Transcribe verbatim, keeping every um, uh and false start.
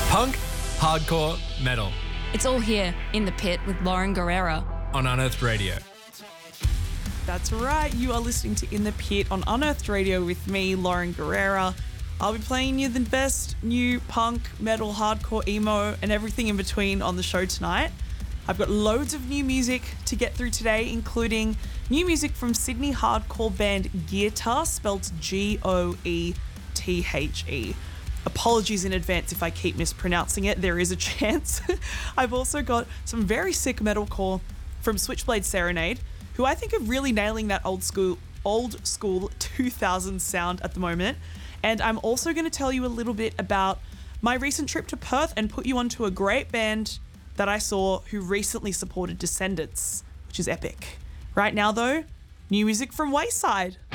Punk, hardcore, metal. It's all here in the pit with Lauren Guerrera on Unearthed Radio. That's right, you are listening to In the Pit on Unearthed Radio with me, Lauren Guerrera. I'll be playing you the best new punk, metal, hardcore, emo, and everything in between on the show tonight. I've got loads of new music to get through today, including new music from Sydney hardcore band Goethe, spelled G O E T H E. Apologies in advance if I keep mispronouncing it, there is a chance. I've also got some very sick metalcore from Switchblade Serenade, who I think are really nailing that old school old school two thousands sound at the moment. And I'm also going to tell you a little bit about my recent trip to Perth and put you onto a great band that I saw who recently supported Descendants, which is epic. Right now though, new music from Wayside.